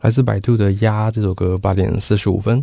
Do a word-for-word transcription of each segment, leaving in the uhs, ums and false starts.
来自百度的《鸭》这首歌八点四十五分。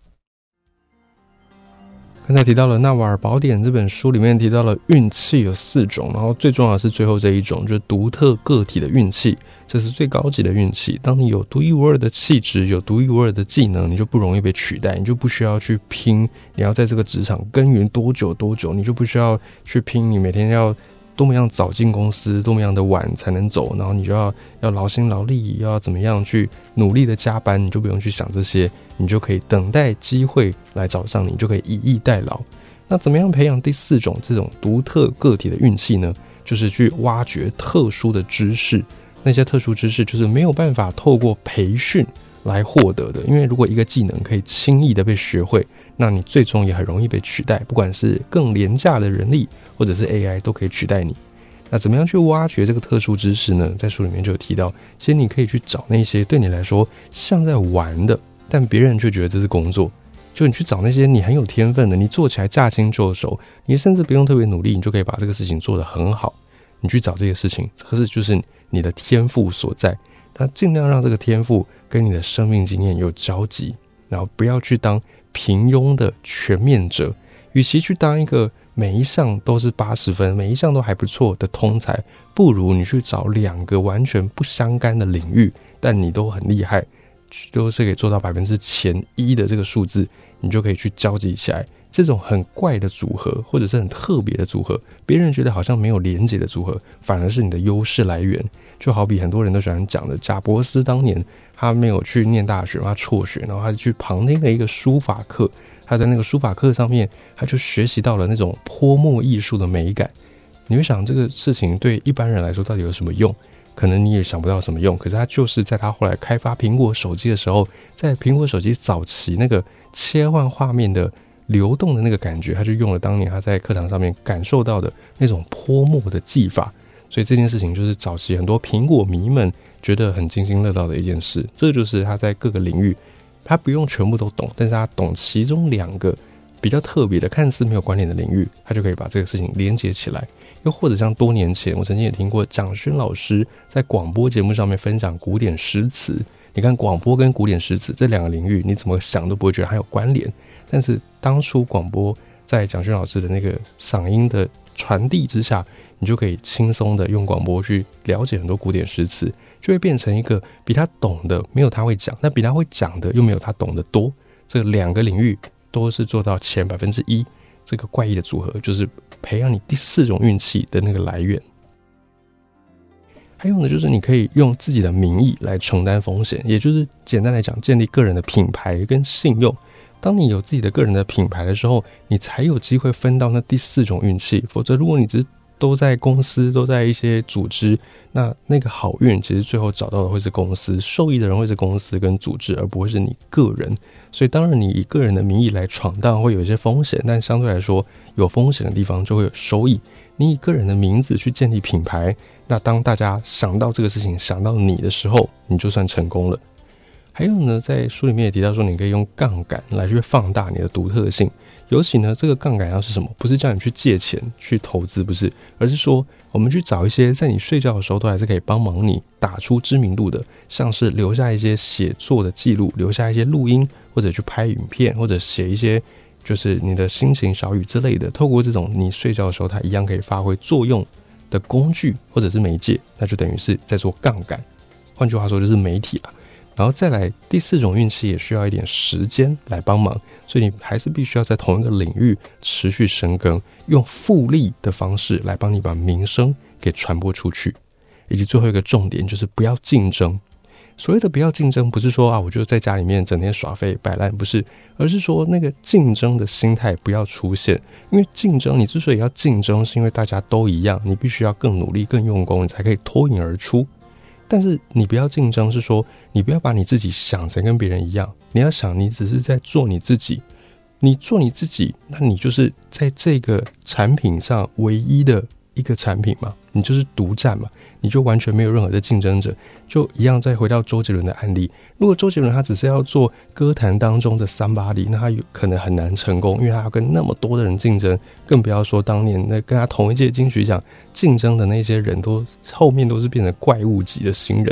刚才提到了《纳瓦尔宝典》这本书里面提到了运气有四种，然后最重要的是最后这一种，就是独特个体的运气，这是最高级的运气。当你有独一无二的气质，有独一无二的技能，你就不容易被取代，你就不需要去拼你要在这个职场耕耘多久多久，你就不需要去拼你每天要多么样早进公司，多么样的晚才能走，然后你就要要劳心劳力，要怎么样去努力的加班，你就不用去想这些，你就可以等待机会来找上你，你就可以以逸待劳。那怎么样培养第四种这种独特个体的运气呢？就是去挖掘特殊的知识，那些特殊知识就是没有办法透过培训来获得的，因为如果一个技能可以轻易的被学会，那你最终也很容易被取代，不管是更廉价的人力或者是 A I 都可以取代你。那怎么样去挖掘这个特殊知识呢？在书里面就有提到，其实你可以去找那些对你来说像在玩的，但别人却觉得这是工作，就你去找那些你很有天分的，你做起来驾轻就熟，你甚至不用特别努力，你就可以把这个事情做得很好。你去找这些事情，可是就是你的天赋所在，那尽量让这个天赋跟你的生命经验有交集，然后不要去当平庸的全面者，与其去当一个每一项都是八十分，每一项都还不错的通才，不如你去找两个完全不相干的领域，但你都很厉害，都是可以做到百分之前一的这个数字，你就可以去交集起来。这种很怪的组合，或者是很特别的组合，别人觉得好像没有连结的组合，反而是你的优势来源。就好比很多人都喜欢讲的，贾伯斯当年他没有去念大学，他辍学，然后他去旁听了一个书法课，他在那个书法课上面，他就学习到了那种泼墨艺术的美感。你会想这个事情对一般人来说到底有什么用？可能你也想不到什么用，可是他就是在他后来开发苹果手机的时候，在苹果手机早期那个切换画面的流动的那个感觉，他就用了当年他在课堂上面感受到的那种泼墨的技法。所以这件事情就是早期很多苹果迷们觉得很津津乐道的一件事。这就是他在各个领域，他不用全部都懂，但是他懂其中两个比较特别的看似没有关联的领域，他就可以把这个事情连接起来。又或者像多年前我曾经也听过蒋勋老师在广播节目上面分享古典诗词，你看广播跟古典诗词这两个领域你怎么想都不会觉得它有关联，但是当初广播在蒋勋老师的那个嗓音的传递之下，你就可以轻松的用广播去了解很多古典诗词，就会变成一个比他懂的没有他会讲，但比他会讲的又没有他懂得多，这两个领域都是做到前百分之一，这个怪异的组合就是培养你第四种运气的那个来源。还有呢，就是你可以用自己的名义来承担风险，也就是简单来讲，建立个人的品牌跟信用。当你有自己的个人的品牌的时候，你才有机会分到那第四种运气。否则如果你只是都在公司，都在一些组织，那那个好运其实最后找到的会是公司，受益的人会是公司跟组织，而不会是你个人。所以当然你以个人的名义来闯荡会有一些风险，但相对来说有风险的地方就会有收益。你以个人的名字去建立品牌，那当大家想到这个事情想到你的时候，你就算成功了。还有呢，在书里面也提到说，你可以用杠杆来去放大你的独特性。尤其呢，这个杠杆要是什么？不是叫你去借钱去投资，不是，而是说我们去找一些在你睡觉的时候都还是可以帮忙你打出知名度的，像是留下一些写作的记录，留下一些录音，或者去拍影片，或者写一些就是你的心情小语之类的。透过这种你睡觉的时候它一样可以发挥作用的工具或者是媒介，那就等于是在做杠杆。换句话说，就是媒体啦。然后再来第四种运气也需要一点时间来帮忙，所以你还是必须要在同一个领域持续深耕，用复利的方式来帮你把名声给传播出去。以及最后一个重点就是不要竞争。所谓的不要竞争，不是说啊我就在家里面整天耍废摆烂，不是，而是说那个竞争的心态不要出现。因为竞争，你之所以要竞争，是因为大家都一样，你必须要更努力更用功，你才可以脱颖而出。但是你不要竞争，是说你不要把你自己想成跟别人一样，你要想你只是在做你自己，你做你自己，那你就是在这个产品上唯一的一个产品嘛，你就是独占嘛，你就完全没有任何的竞争者。就一样再回到周杰伦的案例，如果周杰伦他只是要做歌坛当中的 somebody， 那他有可能很难成功，因为他要跟那么多的人竞争，更不要说当年那跟他同一届金曲奖竞争的那些人都后面都是变成怪物级的新人。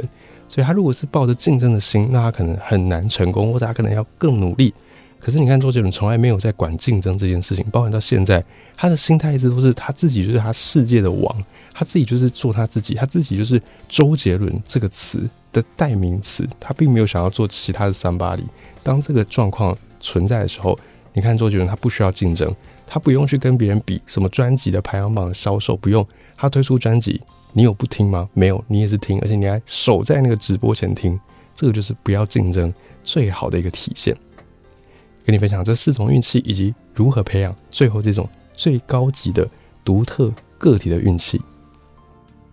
所以他如果是抱着竞争的心，那他可能很难成功，或者他可能要更努力。可是你看周杰伦从来没有在管竞争这件事情，包含到现在，他的心态一直都是他自己就是他世界的王，他自己就是做他自己，他自己就是周杰伦这个词的代名词，他并没有想要做其他的somebody。当这个状况存在的时候，你看周杰伦他不需要竞争，他不用去跟别人比什么专辑的排行榜的销售，不用，他推出专辑，你有不听吗？没有，你也是听，而且你还守在那个直播前听，这个就是不要竞争最好的一个体现。跟你分享这四种运气以及如何培养最后这种最高级的独特个体的运气。